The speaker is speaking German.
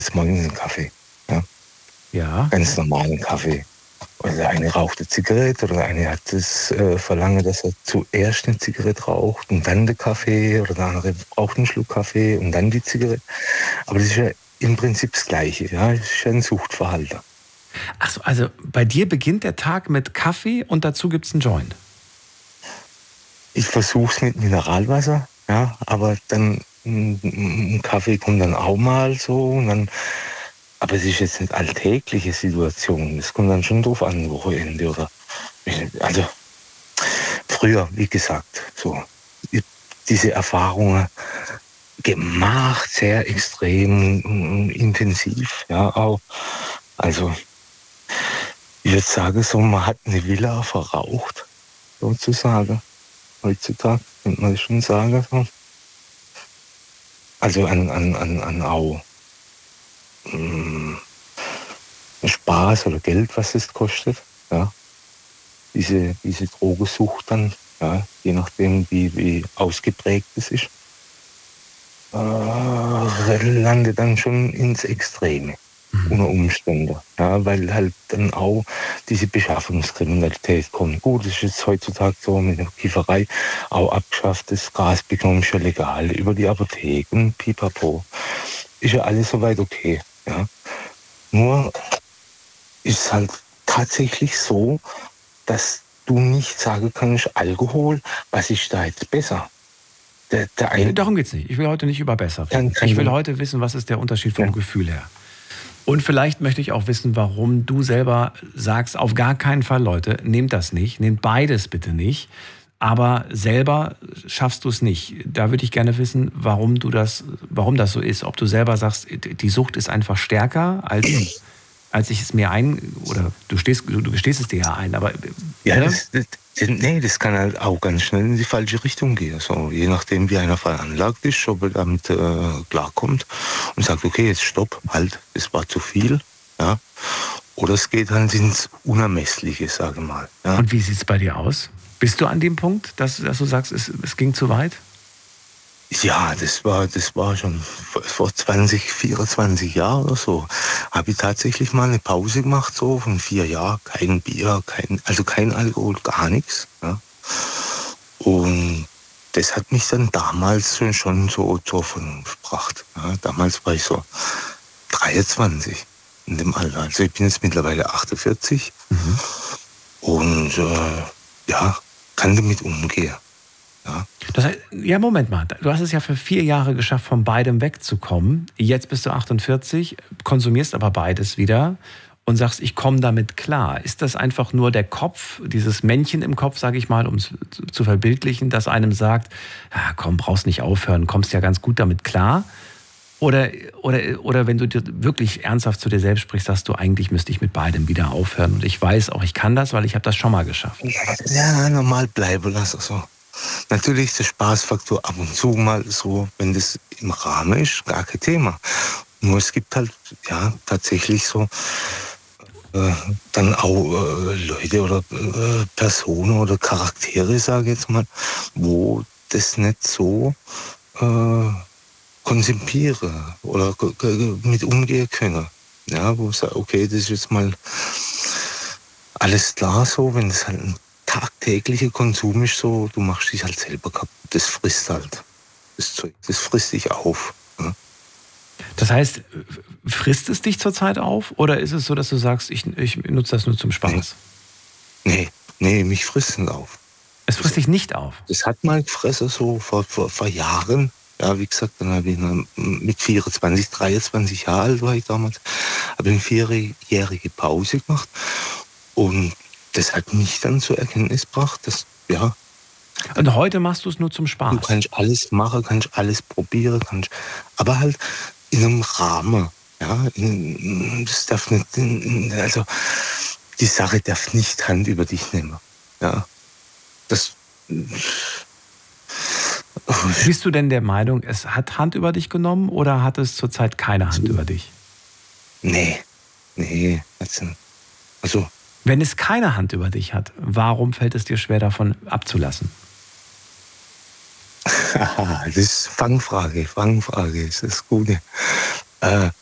jetzt morgens einen Kaffee. Ja? Ja. Ganz normalen Kaffee. Oder der eine raucht eine Zigarette oder der eine hat das Verlangen, dass er zuerst eine Zigarette raucht und dann den Kaffee oder der andere braucht einen Schluck Kaffee und dann die Zigarette. Aber das ist ja im Prinzip das Gleiche. Ja? Das ist ja ein Suchtverhalten. Ach so, also bei dir beginnt der Tag mit Kaffee und dazu gibt es einen Joint. Ich versuche es mit Mineralwasser, ja, aber dann ein Kaffee kommt dann auch mal so. Und dann, aber es ist jetzt nicht alltägliche Situation. Es kommt dann schon drauf an, Wochenende oder. Also früher, wie gesagt, so diese Erfahrungen gemacht, sehr extrem und intensiv, ja auch. Also ich würde sagen, so man hat eine Villa verraucht, sozusagen. Heutzutage könnte man das schon sagen. So. Also an auch Spaß oder Geld, was es kostet. Ja. Diese Drogensucht dann, ja, je nachdem, wie ausgeprägt es ist, landet dann schon ins Extreme. Unter Umständen, ja, weil halt dann auch diese Beschaffungskriminalität kommt. Gut, das ist jetzt heutzutage so mit der Kifferei auch abgeschafft, das Gras bekommt schon legal über die Apotheken, pipapo. Ist ja alles soweit okay, ja. Nur ist halt tatsächlich so, dass du nicht sagen kannst, Alkohol, was ist da jetzt besser? Darum geht's nicht. Ich will heute nicht über besser reden. Ich will heute wissen, was ist der Unterschied vom Gefühl her. Und vielleicht möchte ich auch wissen, warum du selber sagst, auf gar keinen Fall, Leute, nehmt das nicht, nehmt beides bitte nicht, aber selber schaffst du es nicht. Da würde ich gerne wissen, warum das so ist. Ob du selber sagst, die Sucht ist einfach stärker, als ich es mir oder du gestehst es dir ja ein, aber... Ja, ne? Das kann halt auch ganz schnell in die falsche Richtung gehen. So, je nachdem, wie einer veranlagt ist, ob er damit klarkommt und sagt, okay, jetzt stopp, halt, es war zu viel. Ja. Oder es geht halt ins Unermessliche, sage mal. Ja. Und wie sieht es bei dir aus? Bist du an dem Punkt, dass du sagst, es ging zu weit? Ja, das war schon vor 20, 24 Jahren oder so. Habe ich tatsächlich mal eine Pause gemacht, so von 4 Jahren. Kein Bier, kein Alkohol, gar nichts. Ja. Und das hat mich dann damals schon so zur Vernunft gebracht. Ja. Damals war ich so 23 in dem Alter. Also ich bin jetzt mittlerweile 48. Mhm. Und kann damit umgehen. Ja. Das heißt, ja, Moment mal. Du hast es ja für 4 Jahre geschafft, von beidem wegzukommen. Jetzt bist du 48, konsumierst aber beides wieder und sagst, ich komme damit klar. Ist das einfach nur der Kopf, dieses Männchen im Kopf, sage ich mal, um es zu verbildlichen, das einem sagt, ja, komm, brauchst nicht aufhören, kommst ja ganz gut damit klar? Oder wenn du dir wirklich ernsthaft zu dir selbst sprichst, sagst du, eigentlich müsste ich mit beidem wieder aufhören. Und ich weiß auch, ich kann das, weil ich habe das schon mal geschafft. Ja, normal bleiben lassen. So. Natürlich der Spaßfaktor ab und zu mal so, wenn das im Rahmen ist, gar kein Thema. Nur es gibt halt ja tatsächlich so dann auch Leute oder Personen oder Charaktere, sage ich jetzt mal, wo das nicht so konzipieren oder mit umgehen können. Ja, wo ich sage, okay, das ist jetzt mal alles klar so, wenn das halt ein tagtäglicher Konsum ist so, du machst dich halt selber kaputt. Das frisst halt das Zeug. Das frisst dich auf. Ja. Das heißt, frisst es dich zurzeit auf? Oder ist es so, dass du sagst, ich nutze das nur zum Spaß? Nee, mich frisst es auf. Es frisst dich nicht auf? Das hat mal gefressen, so vor Jahren. Ja, wie gesagt, dann habe ich mit 24, 23 Jahre alt war ich damals, habe eine 4-jährige Pause gemacht. Und das hat mich dann zur Erkenntnis gebracht, dass, ja. Und heute machst du es nur zum Spaß? Du kannst alles machen, kannst alles probieren, aber halt in einem Rahmen. Ja, das darf nicht, also die Sache darf nicht Hand über dich nehmen. Ja, das. Bist du denn der Meinung, es hat Hand über dich genommen oder hat es zurzeit keine Hand über dich? Nee, also. Wenn es keine Hand über dich hat, warum fällt es dir schwer, davon abzulassen? Das ist Fangfrage, ist das Gute.